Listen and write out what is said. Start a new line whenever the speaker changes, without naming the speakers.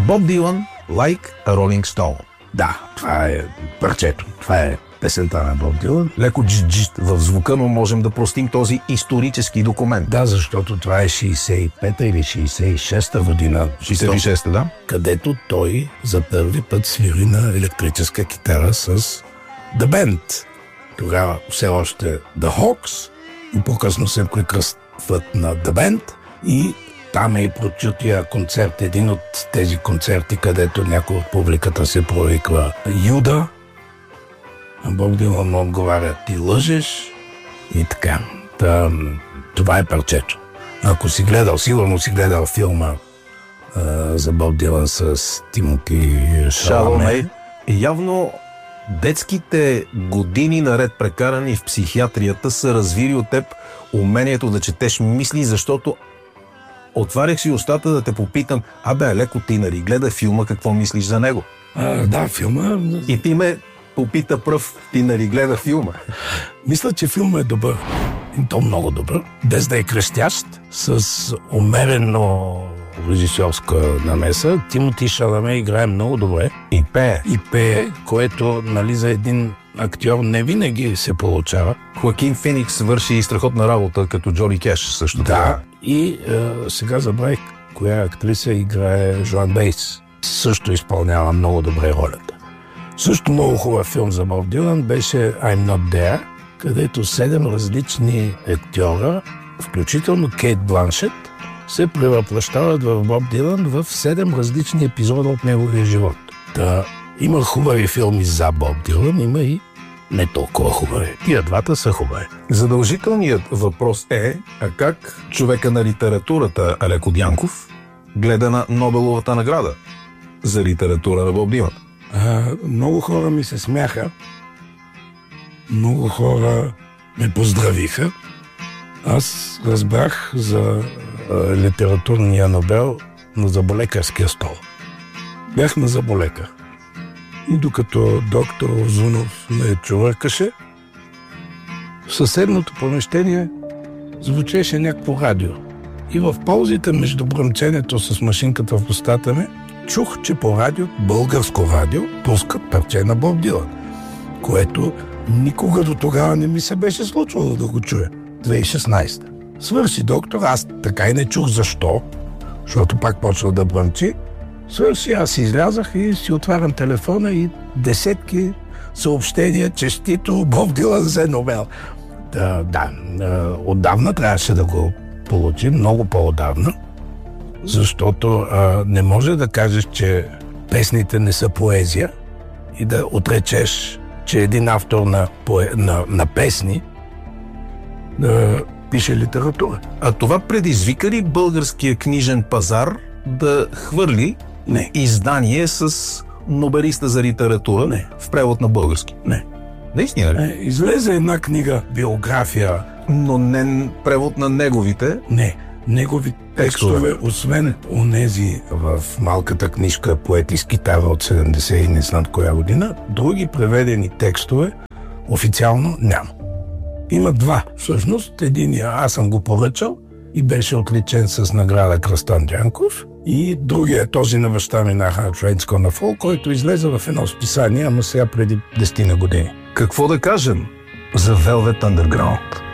Боб Дилан, Like a Rolling Stone.
Да, това е парчето. Това е песента на Боб Дилан.
Леко джиджит в звука, но можем да простим този исторически документ.
Да, защото това е 65-та или 66-та година.
66-та, да.
Където той за първи път свири на електрическа китара с The Band. Тогава все още The Hawks, и по-късно се прекръстват на The Band, и там е и прочутия концерт, един от тези концерти, където някой от публиката се провиква Юда, а Боб Дилан му отговаря: ти лъжеш, и така. Това е парчето. Ако си гледал, сигурно си гледал филма за Боб Дилан с Тимоти Шаламе.
Явно детските години наред прекарани в психиатрията са развили от теб умението да четеш мисли, защото отварях си устата да те попитам: леко Тинари, гледа филма, какво мислиш за него?
Да, филма.
И ти ме попита пръв: Тинари, гледа филма.
Мисля, че филма е добър. И то много добър. Без да е крещящ, с умерено режисьорска намеса. Тимоти Шаламе играе много добре.
И пее,
което, нали, за един актьор не винаги се получава.
Хоакин Феникс върши страхотна работа като Джони Кеш също.
Да, и сега забравих коя актриса играе Жоан Бейс. Също изпълнява много добре ролята. Също много хубав филм за Боб Дилан беше I'm Not There, където 7 различни актьора, включително Кейт Бланшет, се превъплъщават в Боб Дилан в 7 различни епизода от неговия живот. Има хубави филми за Боб Дилан, има и не толкова хубави. Тия двата са хубави.
Задължителният въпрос е: как човека на литературата Алеко Дянков гледа на Нобеловата награда за литература на Боб Дилан?
Много хора ми се смяха. Много хора ме поздравиха. Аз разбрах за литературния Нобел на заболекарския стол. Бях на заболекар. И докато доктор Озунов ме чувъркаше, в съседното помещение звучеше някакво радио. И в паузите между бръмченето с машинката в устата ми, чух, че по радио, българско радио, пускат парче на Боб Дилан, което никога до тогава не ми се беше случвало да го чуя. 2016. Свърши доктор, аз така и не чух защо, защото пак почнал да бръмчи. Свърши, аз излязах и си отварям телефона и десетки съобщения: честито, Боб Дилан взе Нобел. Отдавна трябваше да го получим, много по-отдавна, защото не може да кажеш, че песните не са поезия и да отречеш, че един автор на песни пише литература.
А това предизвика ли българския книжен пазар да хвърли издание с нобелиста за литература в превод на български?
Не.
Наистина ли?
Излезе една книга, биография.
Но не превод на неговите?
Не. Негови текстове, освен онези в малката книжка "Поети с китара" от 70 и не знам коя година, други преведени текстове официално няма. Има два. Всъщност, единия аз съм го поръчал и беше отличен с награда Кръстан Дянков, и другия, този на баща ми, на Trains Gonna Fall, който излезе в едно списание, ама сега преди 10 години.
Какво да кажем за Velvet Underground?